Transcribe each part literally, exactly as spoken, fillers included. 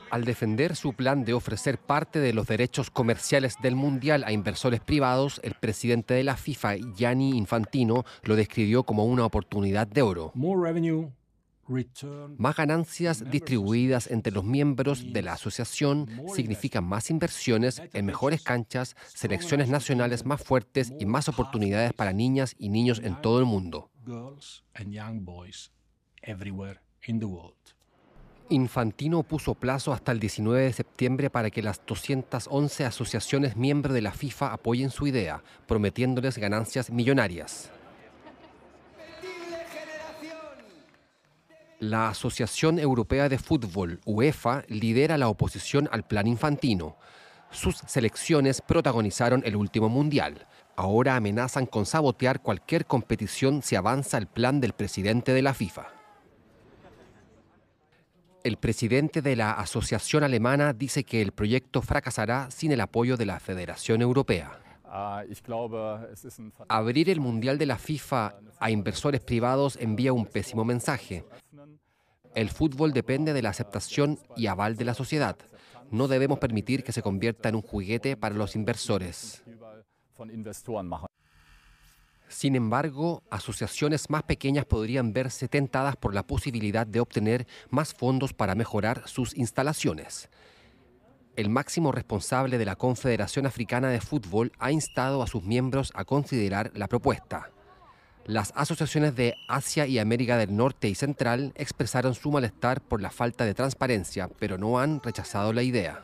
Al defender su plan de ofrecer parte de los derechos comerciales del Mundial a inversores privados, el presidente de la FIFA, Gianni Infantino, lo describió como una oportunidad de oro. Más ganancias distribuidas entre los miembros de la asociación significan más inversiones en mejores canchas, selecciones nacionales más fuertes y más oportunidades para niñas y niños en todo el mundo. Infantino puso plazo hasta el diecinueve de septiembre para que las doscientas once asociaciones miembros de la FIFA apoyen su idea, prometiéndoles ganancias millonarias. La Asociación Europea de Fútbol, UEFA, lidera la oposición al plan Infantino. Sus selecciones protagonizaron el último mundial. Ahora amenazan con sabotear cualquier competición si avanza el plan del presidente de la FIFA. El presidente de la Asociación Alemana dice que el proyecto fracasará sin el apoyo de la Federación Europea. Abrir el Mundial de la FIFA a inversores privados envía un pésimo mensaje. El fútbol depende de la aceptación y aval de la sociedad. No debemos permitir que se convierta en un juguete para los inversores. Sin embargo, asociaciones más pequeñas podrían verse tentadas por la posibilidad de obtener más fondos para mejorar sus instalaciones. El máximo responsable de la Confederación Africana de Fútbol ha instado a sus miembros a considerar la propuesta. Las asociaciones de Asia y América del Norte y Central expresaron su malestar por la falta de transparencia, pero no han rechazado la idea.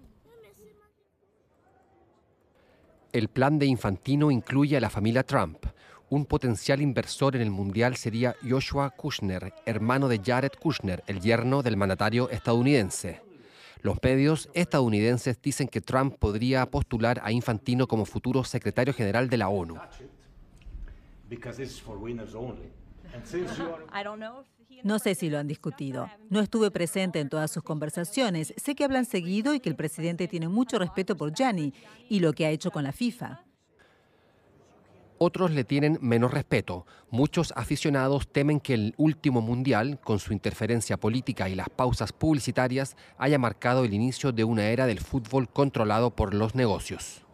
El plan de Infantino incluye a la familia Trump. Un potencial inversor en el Mundial sería Joshua Kushner, hermano de Jared Kushner, el yerno del mandatario estadounidense. Los medios estadounidenses dicen que Trump podría postular a Infantino como futuro secretario general de la ONU. No sé si lo han discutido. No estuve presente en todas sus conversaciones. Sé que hablan seguido y que el presidente tiene mucho respeto por Gianni y lo que ha hecho con la FIFA. Otros le tienen menos respeto. Muchos aficionados temen que el último mundial, con su interferencia política y las pausas publicitarias, haya marcado el inicio de una era del fútbol controlado por los negocios.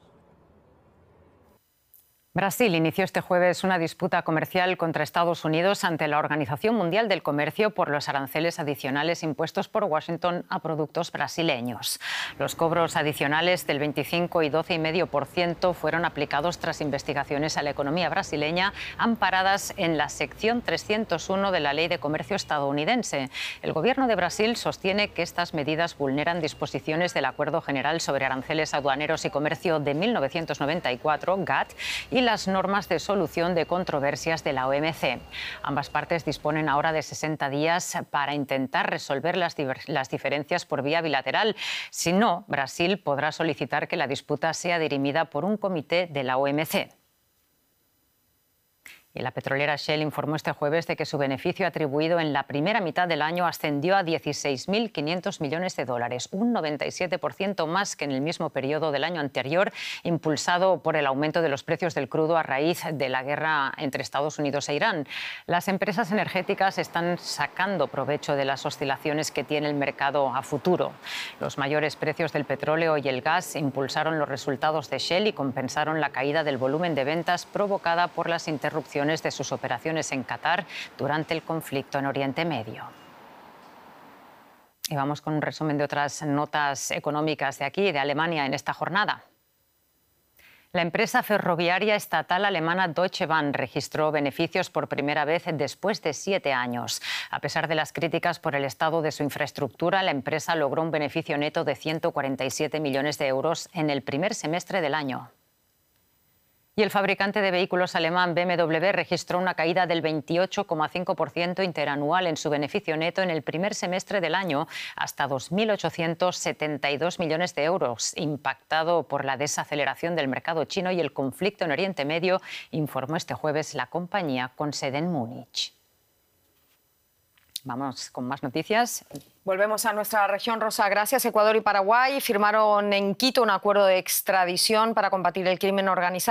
Brasil inició este jueves una disputa comercial contra Estados Unidos ante la Organización Mundial del Comercio por los aranceles adicionales impuestos por Washington a productos brasileños. Los cobros adicionales del veinticinco y doce coma cinco por ciento fueron aplicados tras investigaciones a la economía brasileña amparadas en la sección trescientos uno de la Ley de Comercio estadounidense. El gobierno de Brasil sostiene que estas medidas vulneran disposiciones del Acuerdo General sobre Aranceles Aduaneros y Comercio de mil novecientos noventa y cuatro, GATT, y las normas de solución de controversias de la O M C. Ambas partes disponen ahora de sesenta días para intentar resolver las, las diferencias por vía bilateral. Si no, Brasil podrá solicitar que la disputa sea dirimida por un comité de la O M C. Y la petrolera Shell informó este jueves de que su beneficio atribuido en la primera mitad del año ascendió a dieciséis mil quinientos millones de dólares, un noventa y siete por ciento más que en el mismo periodo del año anterior, impulsado por el aumento de los precios del crudo a raíz de la guerra entre Estados Unidos e Irán. Las empresas energéticas están sacando provecho de las oscilaciones que tiene el mercado a futuro. Los mayores precios del petróleo y el gas impulsaron los resultados de Shell y compensaron la caída del volumen de ventas provocada por las interrupciones de sus operaciones en Qatar durante el conflicto en Oriente Medio. Y vamos con un resumen de otras notas económicas de aquí, de Alemania, en esta jornada. La empresa ferroviaria estatal alemana Deutsche Bahn registró beneficios por primera vez después de siete años. A pesar de las críticas por el estado de su infraestructura, la empresa logró un beneficio neto de ciento cuarenta y siete millones de euros en el primer semestre del año. Y el fabricante de vehículos alemán B M W registró una caída del veintiocho coma cinco por ciento interanual en su beneficio neto en el primer semestre del año, hasta dos mil ochocientos setenta y dos millones de euros, impactado por la desaceleración del mercado chino y el conflicto en Oriente Medio, informó este jueves la compañía con sede en Múnich. Vamos con más noticias. Volvemos a nuestra región, Rosa. Gracias. Ecuador y Paraguay firmaron en Quito un acuerdo de extradición para combatir el crimen organizado.